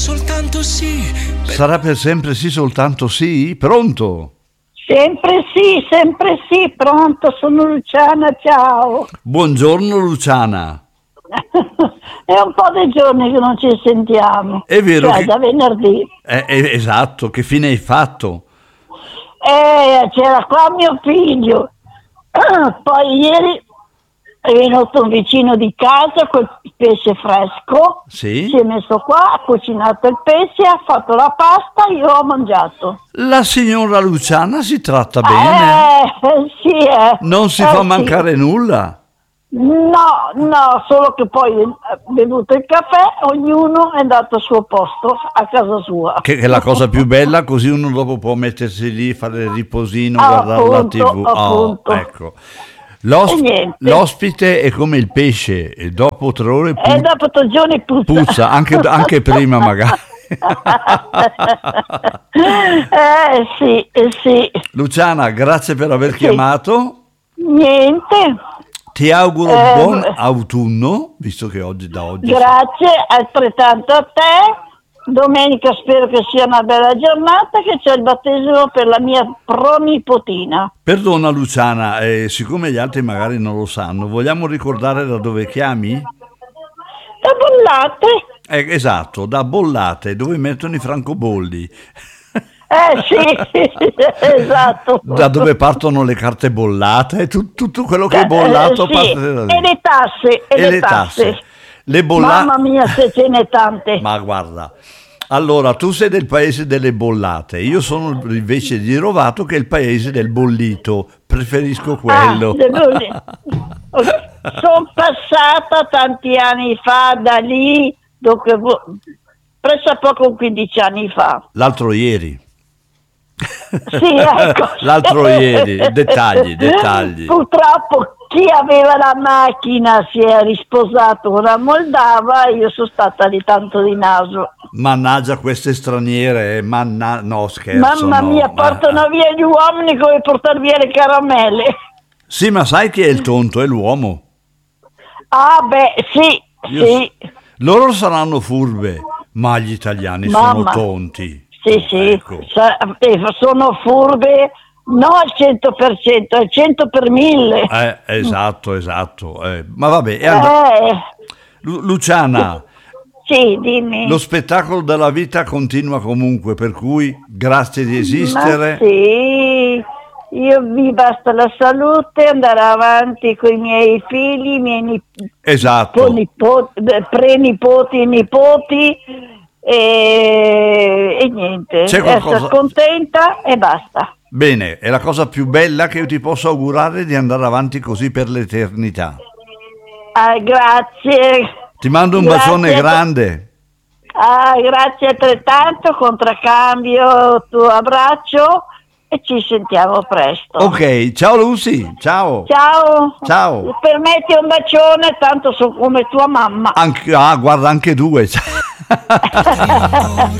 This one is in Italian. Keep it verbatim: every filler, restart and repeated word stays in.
soltanto sì. Sarà per sempre sì, soltanto sì? Pronto? Sempre sì, sempre sì, pronto, sono Luciana, ciao. Buongiorno Luciana. È un po' dei giorni che non ci sentiamo. È vero cioè, che... da venerdì. Eh, eh, esatto, che fine hai fatto? Eh, c'era qua mio figlio. Poi ieri è venuto un vicino di casa col pesce fresco. Sì? Si è messo qua, ha cucinato il pesce, ha fatto la pasta, io ho mangiato. La signora Luciana si tratta bene? Eh, sì, eh. Non si eh, fa sì. mancare nulla? No, no, solo che poi ha bevuto il caffè, ognuno è andato al suo posto, a casa sua. Che è la cosa più bella, così uno dopo può mettersi lì, fare il riposino, Ah, guardare la appunto, tivù. appunto. Oh, ecco. L'os- E niente. l'ospite è come il pesce, e dopo tre ore pu- E dopo tre giorni puzza. puzza, anche, anche prima magari. eh sì, eh sì. Luciana, grazie per aver Sì. chiamato. Niente. Ti auguro Eh, buon autunno, visto che oggi da oggi... Grazie, altrettanto a te. Domenica spero che sia una bella giornata, che c'è il battesimo per la mia pronipotina. Perdona Luciana, eh, siccome gli altri magari non lo sanno, vogliamo ricordare da dove chiami? Da Bollate. Eh, esatto, da Bollate, dove mettono i francobolli. Eh sì, esatto. Da dove partono le carte bollate, tu- tutto quello che è Eh, bollato sì, parte da lì. e le tasse, e, E le tasse. Le bolla- Mamma mia, se ce n'è tante. Ma guarda, allora tu sei del paese delle bollate, io sono invece di Rovato che è il paese del bollito, preferisco quello. Ah, sono passata tanti anni fa da lì, dunque, presso poco quindici anni fa. L'altro ieri. Sì, ecco. L'altro ieri, dettagli, dettagli. Purtroppo chi aveva la macchina si è risposato una moldava, io sono stata lì tanto di naso. Mannaggia queste straniere, eh, manna... no scherzo. Mamma no, mia, ma- portano via gli uomini come portare via le caramelle. Sì, ma sai chi è il tonto? È l'uomo. Ah beh, sì, Io sì. s- Loro saranno furbe, ma gli italiani Mamma. sono tonti. Sì, sì, Ecco. Sa- eh, sono furbe, no al cento per cento, al cento per mille. Eh, esatto, esatto. eh. Ma vabbè, e allora- Eh, Lu- Luciana, sì, dimmi. lo spettacolo della vita continua comunque, per cui grazie di esistere. Ma sì, io mi basta la salute, andare avanti con i miei figli, i miei nip- Esatto. nipoti, prenipoti, nipoti e, e niente, C'è qualcosa- essere contenta e basta. Bene, è la cosa più bella che io ti posso augurare di andare avanti così per l'eternità. Ah, grazie. Ti mando un Grazie. bacione grande. Ah, grazie altrettanto, contraccambio tuo abbraccio e ci sentiamo presto. Ok, ciao Lucy, ciao. Ciao. Ciao. Permetti un bacione, tanto sono come tua mamma. Anche, ah, guarda, anche due.